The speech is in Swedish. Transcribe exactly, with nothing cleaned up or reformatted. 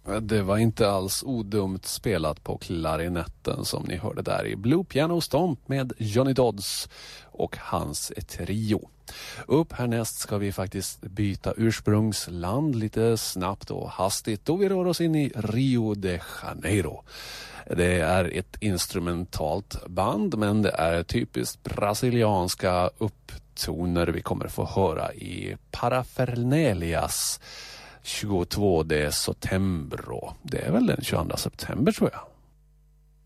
Det var inte alls odumt spelat på klarinetten som ni hörde där i Blue Piano Stomp med Johnny Dodds och hans trio. Upp härnäst ska vi faktiskt byta ursprungsland lite snabbt och hastigt och vi rör oss in i Rio de Janeiro. Det är ett instrumentalt band, men det är typiskt brasilianska upptoner vi kommer få höra i Parafernelias tjugotvåde september. Det är väl den tjugoandra september tror jag.